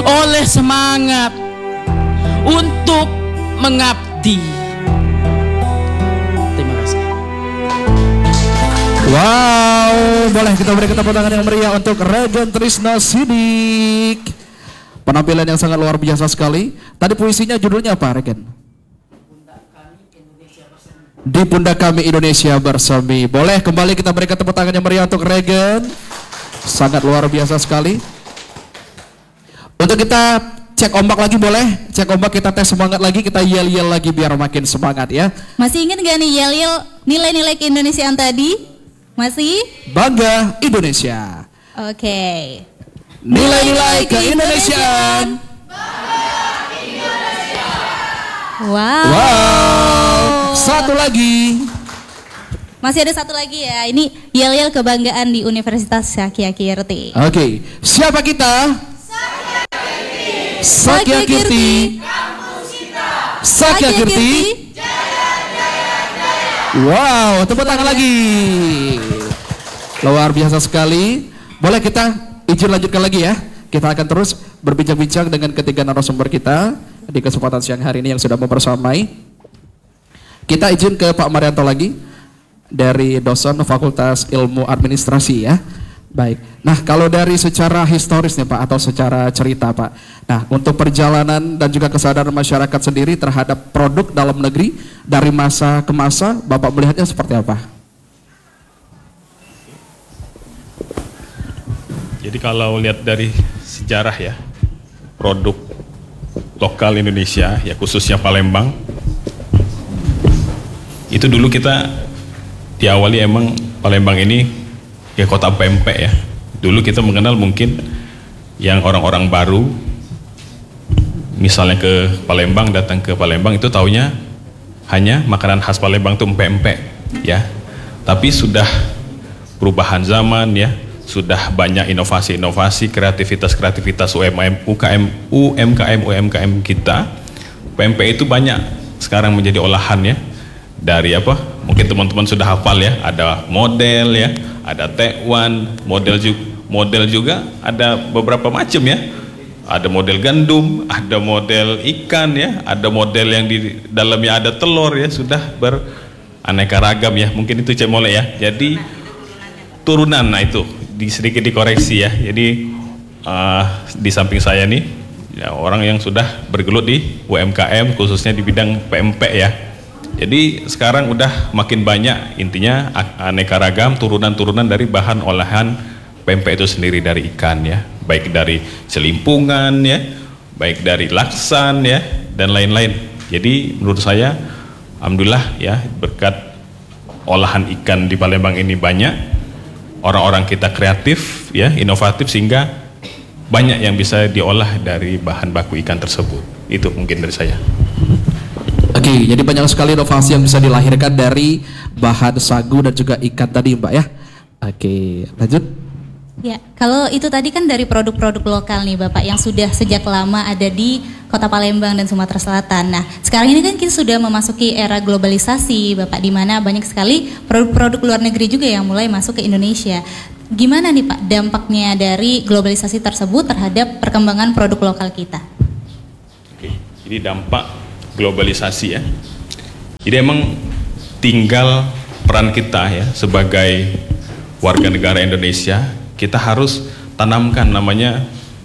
oleh semangat untuk mengabdi. Terima kasih. Wow, boleh kita beri tepuk tangan yang meriah untuk Regen Trisna Sidik. Penampilan yang sangat luar biasa sekali. Tadi puisinya judulnya apa, Regen? Di pundak kami Indonesia bersemi. Boleh kembali kita berikan tepuk tangan yang meriah untuk Regen. Sangat luar biasa sekali. Untuk kita cek ombak lagi boleh? Cek ombak, kita tes semangat lagi, kita yel-yel lagi biar makin semangat ya. Masih ingat gak nih yel-yel nilai-nilai keindonesiaan tadi? Masih? Bangga Indonesia. Oke. Nilai-nilai keindonesiaan. Wow. Satu lagi. Masih ada satu lagi ya. Ini yel-yel kebanggaan di Universitas Sakyakirti. Oke. Siapa kita? Sakyakirti. Sakyakirti. Wow, tepuk tangan lagi. Luar biasa sekali. Boleh kita izin lanjutkan lagi ya. Kita akan terus berbincang-bincang dengan ketiga narasumber kita di kesempatan siang hari ini yang sudah mempersamai. Kita izin ke Pak Marianto lagi dari dosen Fakultas Ilmu Administrasi ya. Baik. Nah, kalau dari secara historis nih Pak atau secara cerita Pak. Nah, untuk perjalanan dan juga kesadaran masyarakat sendiri terhadap produk dalam negeri dari masa ke masa, Bapak melihatnya seperti apa? Jadi kalau lihat dari sejarah ya, produk lokal Indonesia ya khususnya Palembang, itu dulu kita diawali emang Palembang ini ya kota pempek ya. Dulu kita mengenal mungkin yang orang-orang baru misalnya ke Palembang, datang ke Palembang itu taunya hanya makanan khas Palembang itu empek-empek ya. Tapi sudah perubahan zaman ya, sudah banyak inovasi-inovasi, kreativitas UMKM kita. Pempek itu banyak sekarang menjadi olahan ya. Dari apa? Mungkin teman-teman sudah hafal ya, ada model ya, ada tekwan, model juga ada beberapa macam ya. Ada model gandum, ada model ikan ya, ada model yang di dalamnya ada telur ya, sudah beraneka ragam ya. Mungkin itu cemole ya. Jadi turunan, nah itu sedikit dikoreksi ya. Jadi di samping saya nih ya, orang yang sudah bergelut di UMKM khususnya di bidang PMP ya. Jadi sekarang udah makin banyak, intinya aneka ragam turunan-turunan dari bahan olahan pempek itu sendiri dari ikan ya, baik dari celimpungan ya, baik dari laksan ya, dan lain-lain. Jadi menurut saya alhamdulillah ya, berkat olahan ikan di Palembang ini banyak, orang-orang kita kreatif ya, inovatif, sehingga banyak yang bisa diolah dari bahan baku ikan tersebut. Itu mungkin dari saya. Oke, jadi banyak sekali inovasi yang bisa dilahirkan dari bahan sagu dan juga ikan tadi Mbak ya. Oke, lanjut. Ya, kalau itu tadi kan dari produk-produk lokal nih Bapak yang sudah sejak lama ada di Kota Palembang dan Sumatera Selatan. Nah, sekarang ini kan kita sudah memasuki era globalisasi Bapak, di mana banyak sekali produk-produk luar negeri juga yang mulai masuk ke Indonesia. Gimana nih Pak dampaknya dari globalisasi tersebut terhadap perkembangan produk lokal kita? Oke, jadi dampak globalisasi ya. Jadi emang tinggal peran kita ya sebagai warga negara Indonesia, kita harus tanamkan namanya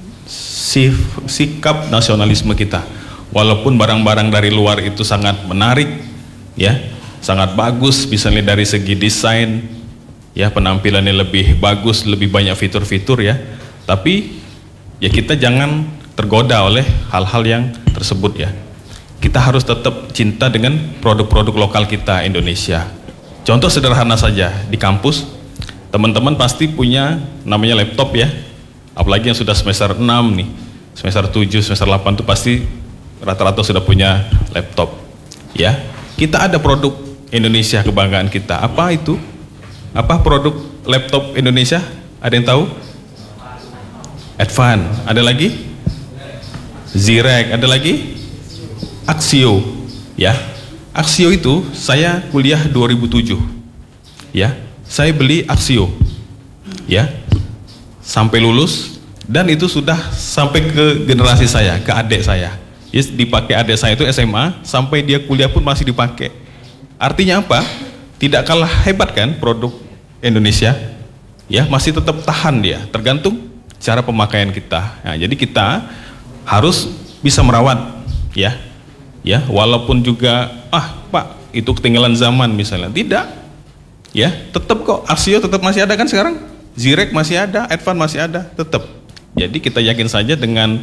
sikap nasionalisme kita. Walaupun barang-barang dari luar itu sangat menarik ya, sangat bagus misalnya dari segi desain ya, penampilannya lebih bagus, lebih banyak fitur-fitur ya, tapi ya kita jangan tergoda oleh hal-hal yang tersebut ya. Kita harus tetap cinta dengan produk-produk lokal kita Indonesia. Contoh sederhana saja, di kampus teman-teman pasti punya namanya laptop ya, apalagi yang sudah semester 6 nih, semester 7, semester 8 itu pasti rata-rata sudah punya laptop ya. Kita ada produk Indonesia, kebanggaan kita. Apa itu? Apa produk laptop Indonesia? Ada yang tahu? Advan. Ada lagi? Zirek. Ada lagi? Axio ya. Axio itu saya kuliah 2007 ya, saya beli Axio ya, sampai lulus Dan itu sudah sampai ke generasi saya, ke adik saya. Yes, dipakai adik saya itu SMA, sampai dia kuliah pun masih dipakai. Artinya apa? Tidak kalah hebat kan produk Indonesia? Ya, masih tetap tahan dia. Tergantung cara pemakaian kita. Nah, jadi kita harus bisa merawat, ya. Ya, walaupun juga Pak, itu ketinggalan zaman misalnya. Tidak. Ya, tetap kok Axio tetap masih ada kan sekarang? Zirek masih ada, Advan masih ada, tetap. Jadi kita yakin saja dengan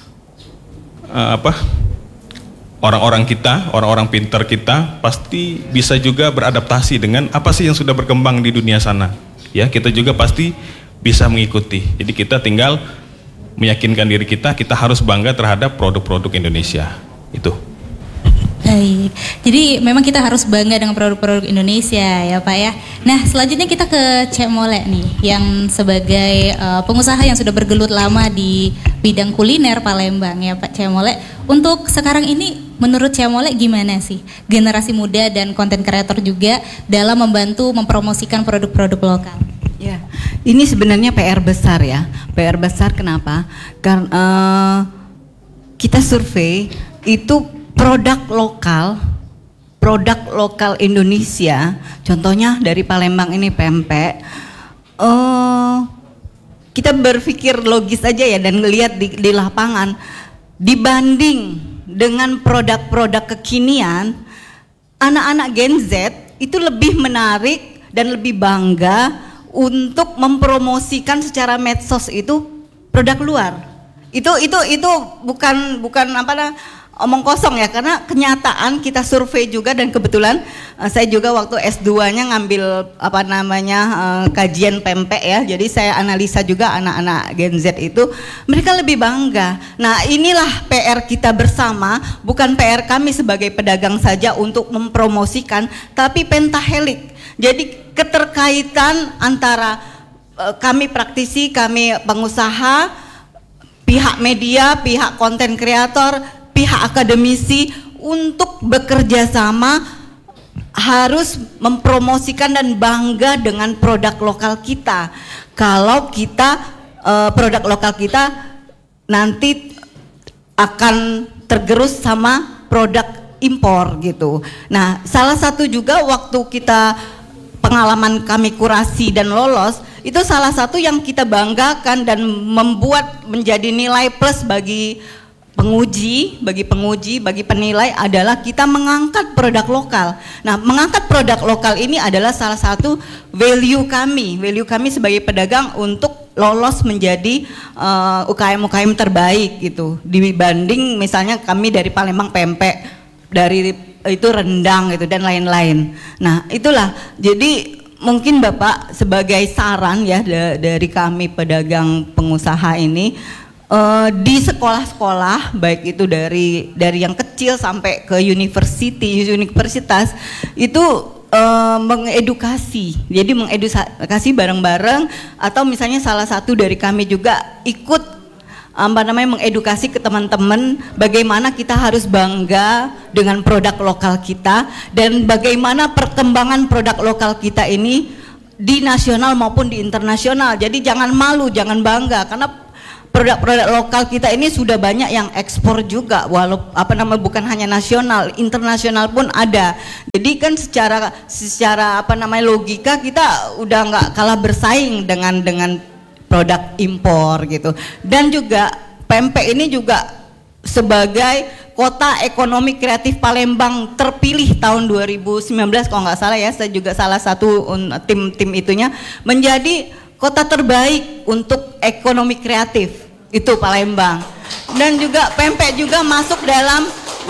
orang-orang kita, orang-orang pintar kita pasti bisa juga beradaptasi dengan apa sih yang sudah berkembang di dunia sana. Ya, kita juga pasti bisa mengikuti. Jadi kita tinggal meyakinkan diri kita harus bangga terhadap produk-produk Indonesia. Itu. Baik, jadi memang kita harus bangga dengan produk-produk Indonesia ya Pak ya. Nah selanjutnya kita ke Cek Mole nih, yang sebagai pengusaha yang sudah bergelut lama di bidang kuliner Palembang ya Pak Cek Mole. Untuk sekarang ini menurut Cek Mole gimana sih generasi muda dan konten kreator juga dalam membantu mempromosikan produk-produk lokal? Ya, ini sebenarnya PR besar ya. PR besar kenapa? Karena kita survei itu produk lokal Indonesia, contohnya dari Palembang ini pempek, kita berpikir logis aja ya dan ngelihat di lapangan, dibanding dengan produk-produk kekinian, anak-anak Gen Z itu lebih menarik dan lebih bangga untuk mempromosikan secara medsos itu produk luar. Itu bukan omong kosong ya, karena kenyataan kita survei juga, dan kebetulan saya juga waktu S2-nya ngambil kajian pempek ya, jadi saya analisa juga anak-anak Gen Z itu mereka lebih bangga. Nah inilah PR kita bersama, bukan PR kami sebagai pedagang saja untuk mempromosikan, tapi pentahelik. Jadi keterkaitan antara kami praktisi, kami pengusaha, pihak media, pihak konten kreator, pihak akademisi untuk bekerja sama harus mempromosikan dan bangga dengan produk lokal kita. Kalau kita produk lokal kita nanti akan tergerus sama produk impor gitu. Nah, salah satu juga waktu kita pengalaman kami kurasi dan lolos, itu salah satu yang kita banggakan dan membuat menjadi nilai plus bagi penguji, bagi penilai adalah kita mengangkat produk lokal. Nah, mengangkat produk lokal ini adalah salah satu value kami sebagai pedagang untuk lolos menjadi UKM terbaik gitu. Dibanding misalnya kami dari Palembang pempek, dari itu rendang gitu dan lain-lain. Nah, itulah. Jadi mungkin Bapak sebagai saran ya dari kami pedagang pengusaha ini, di sekolah-sekolah baik itu dari yang kecil sampai ke universitas itu mengedukasi. Jadi mengedukasi bareng-bareng, atau misalnya salah satu dari kami juga ikut mengedukasi ke teman-teman bagaimana kita harus bangga dengan produk lokal kita dan bagaimana perkembangan produk lokal kita ini di nasional maupun di internasional. Jadi jangan malu, jangan bangga, karena produk-produk lokal kita ini sudah banyak yang ekspor juga, walaupun bukan hanya nasional, internasional pun ada. Jadi kan secara logika kita udah nggak kalah bersaing dengan produk impor gitu. Dan juga pempek ini juga sebagai kota ekonomi kreatif Palembang terpilih tahun 2019 kalau nggak salah ya, saya juga salah satu tim itunya, menjadi kota terbaik untuk ekonomi kreatif itu Palembang. Dan juga pempek juga masuk dalam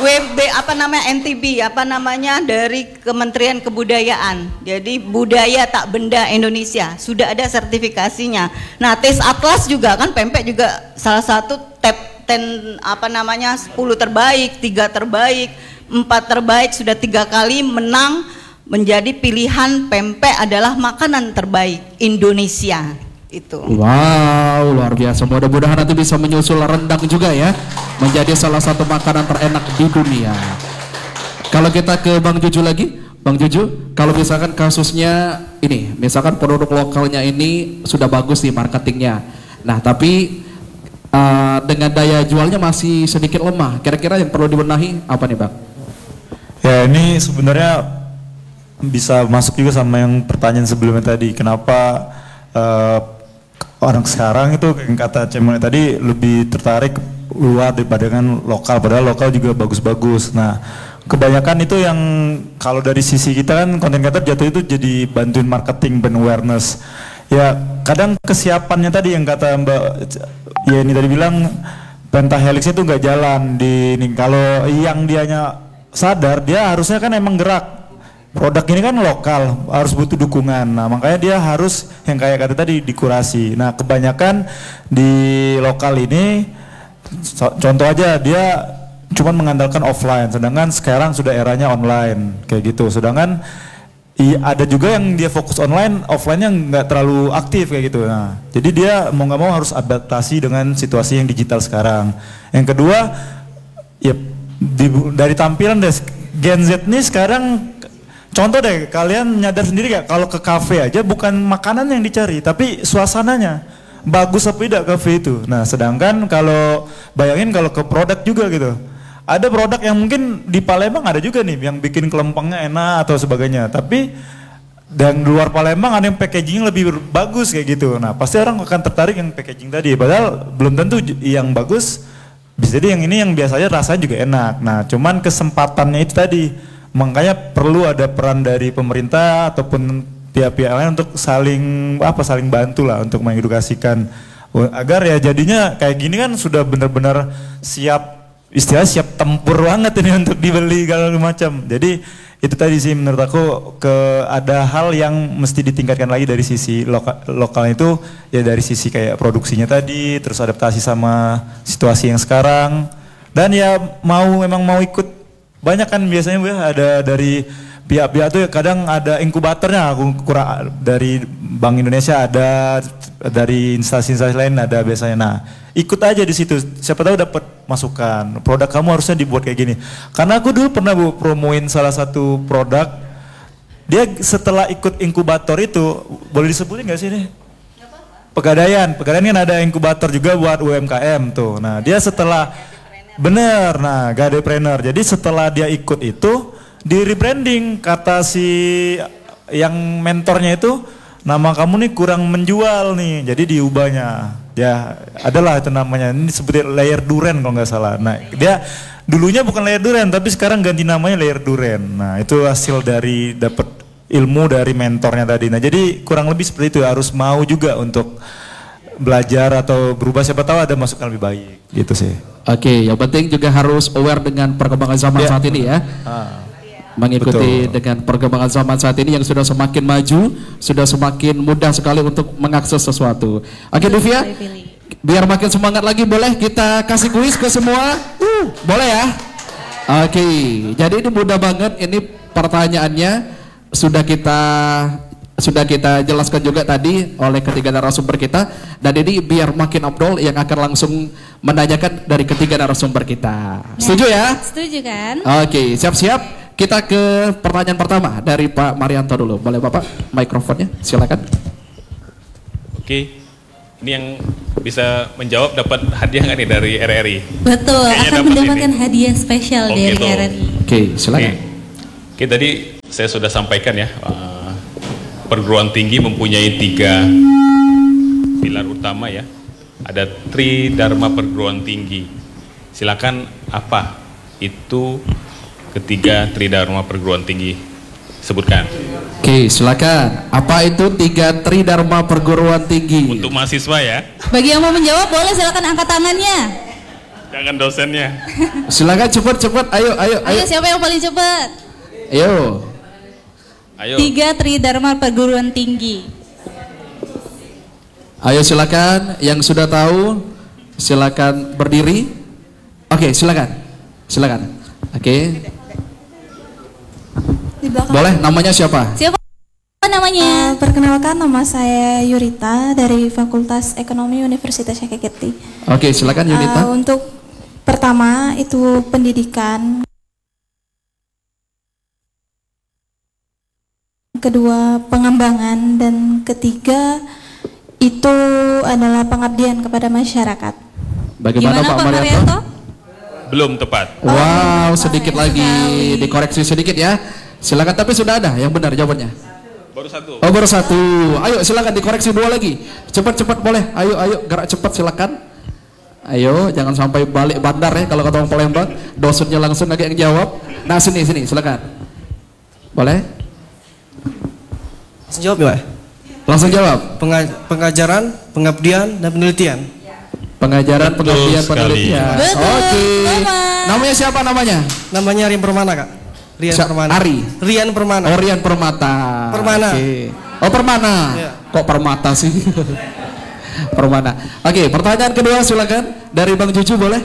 NTB dari Kementerian Kebudayaan. Jadi budaya tak benda Indonesia sudah ada sertifikasinya. Nah, Taste Atlas juga kan pempek juga salah satu top 10 10 terbaik, 3 terbaik, 4 terbaik, sudah 3 kali menang menjadi pilihan pempek adalah makanan terbaik Indonesia. Itu. Wow, luar biasa. Mudah-mudahan nanti bisa menyusul rendang juga ya, menjadi salah satu makanan terenak di dunia. Kalau kita ke Bang Juju lagi, Bang Juju, kalau misalkan kasusnya ini, misalkan produk lokalnya ini sudah bagus nih marketingnya. Nah, tapi dengan daya jualnya masih sedikit lemah. Kira-kira yang perlu dibenahi apa nih Bang? Ya ini sebenarnya bisa masuk juga sama yang pertanyaan sebelumnya tadi. Kenapa orang sekarang itu yang kata Cemone tadi lebih tertarik luar daripada dengan lokal, padahal lokal juga bagus-bagus. Nah, kebanyakan itu yang kalau dari sisi kita kan content creator jatuh itu jadi bantuin marketing, brand awareness. Ya kadang kesiapannya tadi yang kata Mbak ya ini tadi bilang pentahelix itu nggak jalan di ini. Kalau yang dianya sadar dia harusnya kan emang gerak. Produk ini kan lokal, harus butuh dukungan. Nah, makanya dia harus yang kayak kata tadi dikurasi. Nah, kebanyakan di lokal ini contoh aja dia cuma mengandalkan offline, sedangkan sekarang sudah eranya online kayak gitu. Sedangkan ada juga yang dia fokus online, offline-nya nggak terlalu aktif kayak gitu. Nah, jadi dia mau nggak mau harus adaptasi dengan situasi yang digital sekarang. Yang kedua, ya dari tampilan deh, Gen Z ini sekarang contoh deh, kalian nyadar sendiri gak kalau ke kafe aja bukan makanan yang dicari, tapi suasananya bagus apa tidak kafe itu. Nah, sedangkan kalau bayangin kalau ke produk juga gitu, ada produk yang mungkin di Palembang ada juga nih yang bikin kelempangnya enak atau sebagainya, tapi dan di luar Palembang ada yang packaging lebih bagus kayak gitu. Nah, pasti orang akan tertarik yang packaging tadi, padahal belum tentu yang bagus, bisa jadi yang ini yang biasanya rasanya juga enak. Nah, cuman kesempatannya itu tadi. Makanya perlu ada peran dari pemerintah ataupun pihak-pihak lain untuk saling bantu lah untuk mengedukasikan agar ya jadinya kayak gini kan sudah benar-benar istilahnya siap tempur banget ini untuk dibeli segala macam. Jadi itu tadi sih menurut aku ada hal yang mesti ditingkatkan lagi dari sisi lokal itu ya, dari sisi kayak produksinya tadi, terus adaptasi sama situasi yang sekarang, dan ya memang mau ikut. Banyak kan biasanya Bu ya, ada dari pihak-pihak tuh kadang ada inkubatornya, kurang dari Bank Indonesia ada, dari instansi-instansi lain ada biasanya. Nah, ikut aja di situ, siapa tahu dapat masukan. Produk kamu harusnya dibuat kayak gini. Karena aku dulu pernah Bu promoin salah satu produk, dia setelah ikut inkubator itu, boleh disebutin nggak sih ini? Pegadaian kan ada inkubator juga buat UMKM tuh. Nah, dia setelah bener, nah Gadepreneur. Jadi setelah dia ikut itu di rebranding, kata si yang mentornya itu, nama kamu nih kurang menjual nih, jadi diubahnya. Ya adalah itu namanya, ini seperti layer duren kalau nggak salah. Nah dia dulunya bukan layer duren, tapi sekarang ganti namanya layer duren. Nah itu hasil dari dapat ilmu dari mentornya tadi. Nah jadi kurang lebih seperti itu, harus mau juga untuk belajar atau berubah, siapa tahu ada masukan lebih baik gitu sih. Oke, yang penting juga harus aware dengan perkembangan zaman saat ini ya. Mengikuti betul. dengan perkembangan zaman saat ini yang sudah semakin maju, sudah semakin mudah sekali untuk mengakses sesuatu. Oke, Divya, biar makin semangat lagi boleh kita kasih kuis ke semua? Boleh ya? Oke, jadi ini mudah banget, ini pertanyaannya sudah kita jelaskan juga tadi oleh ketiga narasumber kita, dan ini biar makin afdol yang akan langsung menanyakan dari ketiga narasumber kita. Setuju ya? Setuju kan? Oke, siap-siap. Kita ke pertanyaan pertama dari Pak Marianto dulu. Boleh Bapak mikrofonnya? Silakan. Oke, ini yang bisa menjawab dapat hadiah nggak nih dari RRI? Betul, Kayaknya akan dapat mendapatkan ini. hadiah spesial Oh, dari gitu. RRI. Oke, silakan. Oke, tadi saya sudah sampaikan ya, perguruan tinggi mempunyai 3 pilar utama ya. Ada Tri Dharma Perguruan Tinggi. Silakan apa itu ketiga Tri Dharma Perguruan Tinggi? Sebutkan. Oke, silakan. Apa itu 3 Tri Dharma Perguruan Tinggi? Untuk mahasiswa ya, Bagi yang mau menjawab boleh silakan angkat tangannya. jangan dosennya. Silakan cepat. Ayo. Ayo siapa yang paling cepat? Ayo. Ayo. 3 Tri Dharma Perguruan Tinggi. Ayo silakan, yang sudah tahu silakan berdiri. Oke, silakan. Oke. Di belakang. Boleh, namanya siapa? Siapa namanya? Perkenalkan, nama saya Yurita dari Fakultas Ekonomi Universitas Syekh. Oke, silakan Yunita. Untuk pertama itu pendidikan, kedua pengembangan, dan ketiga itu adalah pengabdian kepada masyarakat. Bagaimana Gimana Pak Pak Marianto? Haryanto? Belum tepat. Wow, sedikit sayang lagi, sekali. dikoreksi sedikit ya. Silakan, tapi sudah ada yang benar jawabannya. Baru satu. Oh, baru satu. Ayo silakan dikoreksi 2 lagi. Cepat-cepat boleh. Ayo gerak cepat silakan. Ayo, jangan sampai balik bandar ya kalau kata orang Palembang. Dosennya langsung agak yang jawab. Nah, sini silakan. Boleh? Jawab ya, Pak? Langsung jawab. Pengajaran, pengabdian, dan penelitian. Pengajaran, Betul pengabdian, sekali. penelitian. Betul, Oke. Bapak. Namanya siapa namanya? Namanya Rian Permana, Kak. Rian Permana. Ari. Rian Permana. Orian Permata. Permana. Oke. Oh, Permana. Iya. Kok Permata sih? Permana. Oke, pertanyaan kedua silakan dari Bang Juju boleh?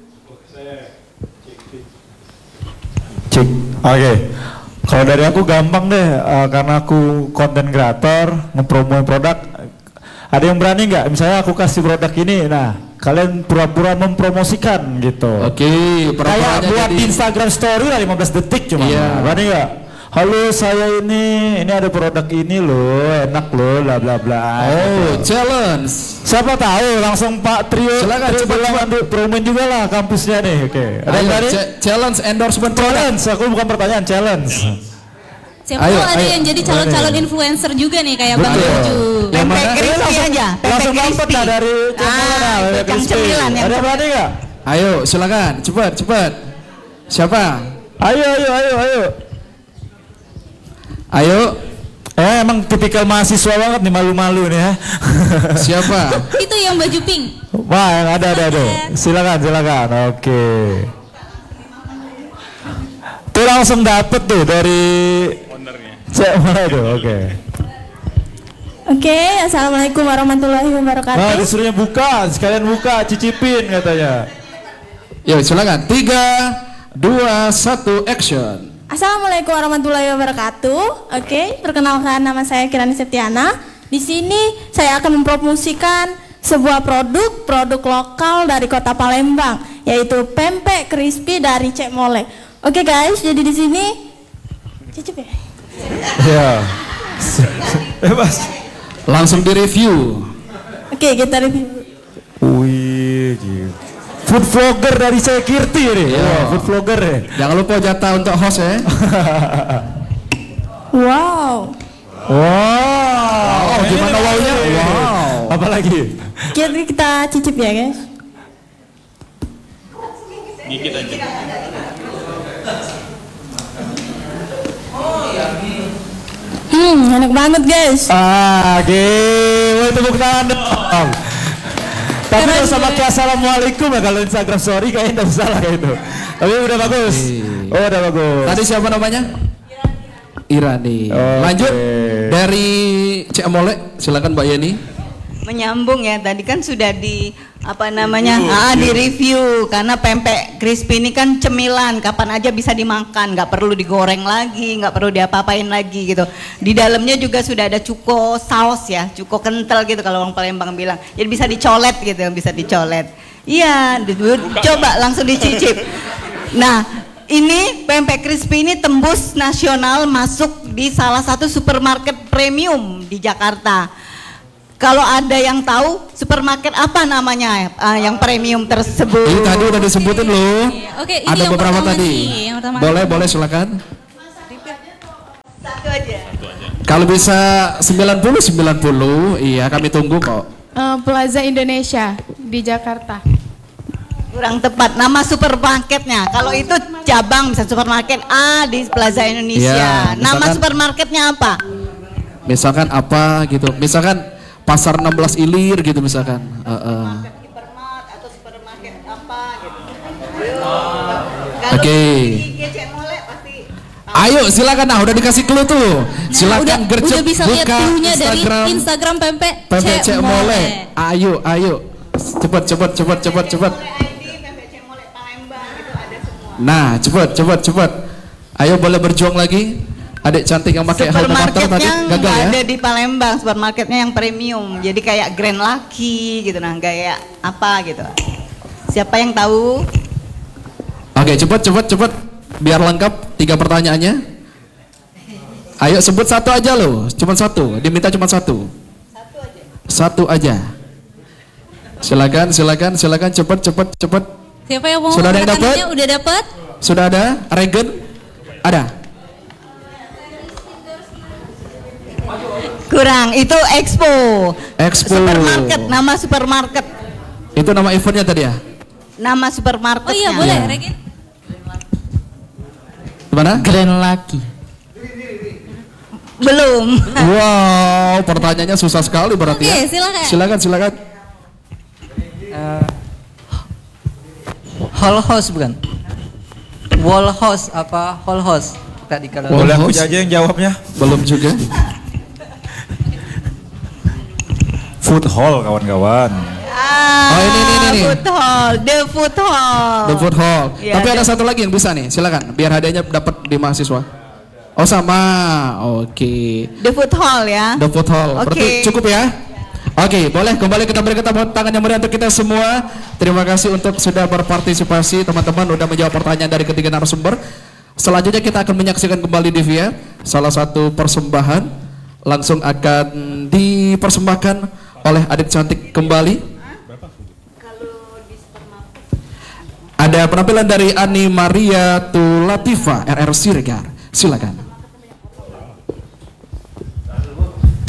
Cik. Oke. Kalau dari aku gampang deh, karena aku konten kreator, ngepromoin produk. Ada yang berani nggak? Misalnya aku kasih produk ini, nah kalian pura-pura mempromosikan gitu. Oke, Kayak pura-puranya buat jadi- di Instagram Story lah 15 detik cuma. Iya. Berani nggak? Halo saya ini ada produk ini loh, enak loh, bla bla bla. Oh, challenge. Siapa tahu langsung Pak Trio. Silakan, Trio cepat, bilang, cepat. "Aduh, promoin juga lah kampusnya nih." Oke. Ada yang Ayo, berani? challenge endorsement product. Challenge, aku bukan pertanyaan, challenge. Siapa Ayo, tahu ada ayo. yang jadi calon-calon influencer juga nih kayak Bang Betul. Juju. Yang Pempek mana? crispy Langsung- aja, Langsung pempek dapat crispy. lah dari channel lah, itu pempek yang crispy. cemilan, yang Ada yang berani nggak? Ayo, silakan, cepat. Siapa? Ayo. Ayo, Emang tipikal mahasiswa banget nih, malu-malu nih ya. siapa? Itu yang baju pink. Wah, yang ada. Silakan. Oke. Tuh langsung dapet tuh dari Cek mana tuh? Oke. Oke, Assalamualaikum warahmatullahi Nah, wabarakatuh. disuruhnya buka, sekalian buka, cicipin katanya. Yuk, silakan. 3, 2, 1, action. Assalamualaikum warahmatullahi wabarakatuh. Oke, perkenalkan nama saya Kirani Septiana. Di sini saya akan mempromosikan sebuah produk lokal dari Kota Palembang, yaitu pempek crispy dari Cek Molek. Oke guys, jadi di sini cicip ya. Ya. Bebas. Langsung direview. Oke, kita review. Wih, gitu. Food vlogger dari saya Kirti nih. Iya. Food vlogger ya. Jangan lupa jatah untuk host ya. Wow. Wow. Gimana wownya? Wow. Apa lagi? Kita cicip ya guys. Gigit aja. Enak banget guys. Boleh tepuk tangan dong. Tapi nggak usah pakai assalamualaikum ya kalau Instagram story kayaknya nggak usah lah kayak itu. Tapi udah bagus. Oh udah bagus. Tadi siapa namanya? Irani. Oke. Lanjut dari Cek Molek, silakan Mbak Yeni. Menyambung ya, tadi kan sudah di di review karena pempek crispy ini kan cemilan, kapan aja bisa dimakan, nggak perlu digoreng lagi, nggak perlu diapa-apain lagi gitu. Di dalamnya juga sudah ada cuko saus ya, cuko kental gitu kalau orang Palembang bilang, jadi bisa dicolet gitu, bisa dicolet. Iya, coba langsung dicicip. Nah, ini pempek crispy ini tembus nasional, masuk di salah satu supermarket premium di Jakarta. Kalau ada yang tahu supermarket apa namanya yang premium tersebut? Ini tadi udah disebutin loh. Oke, ini Ada yang beberapa pertama tadi. nih, yang pertama. Boleh silakan. Satu aja. Kalau bisa 90, iya kami tunggu kok. Plaza Indonesia di Jakarta. Kurang tepat nama supermarketnya. Kalau itu cabang bisa supermarket A di Plaza Indonesia. Iya, Nama misalkan- supermarketnya apa? Misalkan apa gitu. Misalkan Pasar 16 Ilir gitu misalkan. Hipermart atau supermarket apa gitu. Oke. Ayo silakan, nah udah dikasih clue tuh. Silakan gercep udah bisa lihat buka clue-nya dari Instagram Instagram pempek Cek Molek. Ayo. Cepet. Nah, cepet. Ayo boleh berjuang lagi. Adik cantik yang pakai halter tadi Supermarketnya gagal nggak ya. ada di Palembang, supermarketnya yang premium. Jadi kayak Grand Lucky gitu, nah kayak apa gitu. Siapa yang tahu? Oke, cepet. Biar lengkap 3 pertanyaannya. Ayo sebut satu aja loh, cuma satu. Diminta cuma satu. Satu aja. Silakan, cepat. Siapa yang mau Sudah ada yang angkat dapat? tangannya? Udah dapat? Sudah ada? Regen? Ada? Kurang, itu Expo. Supermarket, Expo. nama supermarket. Itu nama eventnya tadi ya? Nama supermarketnya. Oh iya, boleh, Regen. Gimana? Grand Lucky. Belum. Wow, pertanyaannya susah sekali berarti Oke, ya. Silakan. Hall house bukan? Wall house apa hall house tadi kalau Wall Boleh aku house? aja yang jawabnya. Belum juga. Food hall kawan-kawan. Oh, ini. Food hall, the food hall. The food hall. Ya, Tapi ada satu lagi yang bisa nih, silakan. Biar hadiahnya dapat di mahasiswa. Oh sama, oke. The food hall ya. The food hall. Berarti Oke. cukup ya? Oke, boleh kembali kita berikan tepuk tangan yang meriah untuk kita semua. Terima kasih untuk sudah berpartisipasi, teman-teman udah menjawab pertanyaan dari ketiga narasumber. Selanjutnya kita akan menyaksikan kembali di VIA salah satu persembahan langsung akan dipersembahkan oleh adik cantik kembali. Ada penampilan dari Ani Maria Tulatifa RR Siregar. Silakan.